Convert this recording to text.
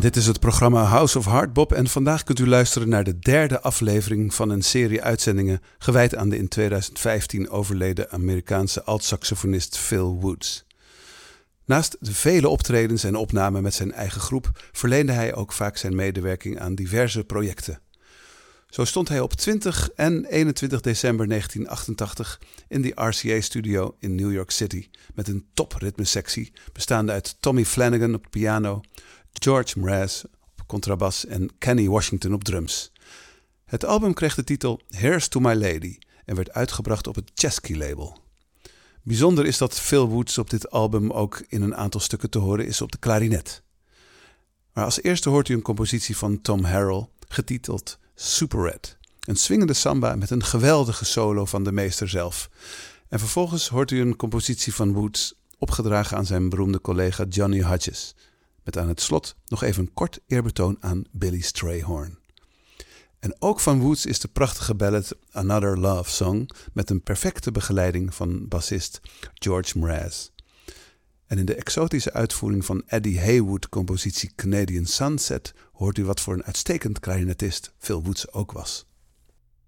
Dit is het programma House of Hardbop en vandaag kunt u luisteren naar de derde aflevering van een serie uitzendingen gewijd aan de in 2015 overleden Amerikaanse alt-saxofonist Phil Woods. Naast de vele optredens en opnamen met zijn eigen groep verleende hij ook vaak zijn medewerking aan diverse projecten. Zo stond hij op 20 en 21 december 1988 in de RCA-studio in New York City met een topritmesectie bestaande uit Tommy Flanagan op piano, George Mraz op contrabas en Kenny Washington op drums. Het album kreeg de titel Here's to My Lady en werd uitgebracht op het Chesky-label. Bijzonder is dat Phil Woods op dit album ook in een aantal stukken te horen is op de klarinet. Maar als eerste hoort u een compositie van Tom Harrell, getiteld Super Red. Een swingende samba met een geweldige solo van de meester zelf. En vervolgens hoort u een compositie van Woods, opgedragen aan zijn beroemde collega Johnny Hodges. Met aan het slot nog even een kort eerbetoon aan Billy Strayhorn. En ook van Woods is de prachtige ballad Another Love Song met een perfecte begeleiding van bassist George Mraz. En in de exotische uitvoering van Eddie Haywood compositie Canadian Sunset hoort u wat voor een uitstekend klarinetist Phil Woods ook was.